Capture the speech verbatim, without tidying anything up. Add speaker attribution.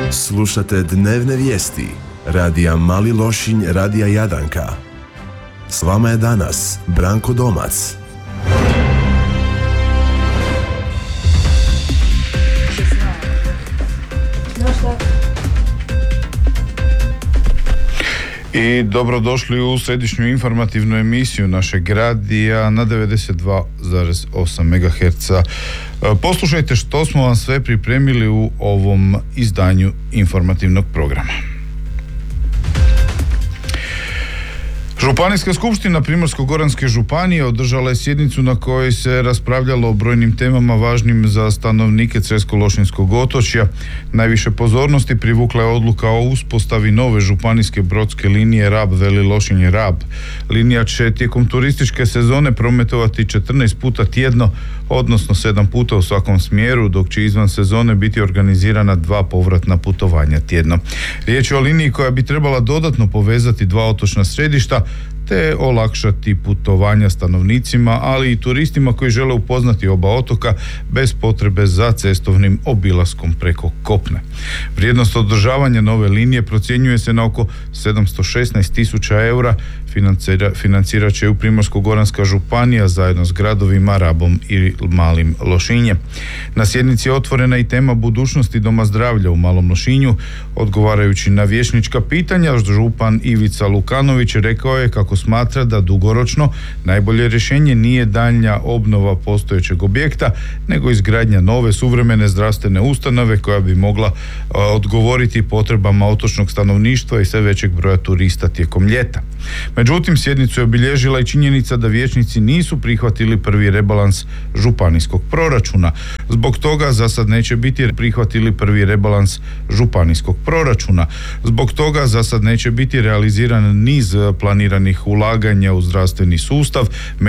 Speaker 1: Slušate dnevne vijesti radija Mali Lošinj, radija Jadanka. S vama je danas Branko Domac.
Speaker 2: I dobrodošli u središnju informativnu emisiju našeg radija na devedeset dva zarez osam megaherca. Poslušajte što smo vam sve pripremili u ovom izdanju informativnog programa. Županijska skupština Primorsko-goranske županije održala je sjednicu na kojoj se raspravljalo o brojnim temama važnim za stanovnike Cresko-lošinjskog otočja. Najviše pozornosti privukla je odluka o uspostavi nove županijske brodske linije Rab-Veli Lošinj-Rab. Linija će tijekom turističke sezone prometovati četrnaest puta tjedno, odnosno sedam puta u svakom smjeru, dok će izvan sezone biti organizirana dva povratna putovanja tjedno. Riječ je o liniji koja bi trebala dodatno povezati dva otočna središta te olakšati putovanja stanovnicima, ali i turistima koji žele upoznati oba otoka bez potrebe za cestovnim obilaskom preko kopna. Vrijednost održavanja nove linije procjenjuje se na oko sedamsto šesnaest tisuća eura. Financira, financirat će u Primorsko-goranska županija zajedno s gradovima Rabom i Malim Lošinjem. Na sjednici je otvorena i tema budućnosti Doma zdravlja u Malom Lošinju. Odgovarajući na vijećnička pitanja, župan Ivica Lukanović rekao je kako smatra da dugoročno najbolje rješenje nije daljnja obnova postojećeg objekta, nego izgradnja nove suvremene zdravstvene ustanove koja bi mogla a, odgovoriti potrebama otočnog stanovništva i sve većeg broja turista tijekom ljeta. Međutim, sjednicu je obilježila i činjenica da vijećnici nisu prihvatili prvi rebalans županijskog proračuna. Zbog toga za sad neće biti prihvatili prvi rebalans županijskog proračuna. Zbog toga za sad neće biti realiziran niz planiranih ulaganja u zdravstveni sustav.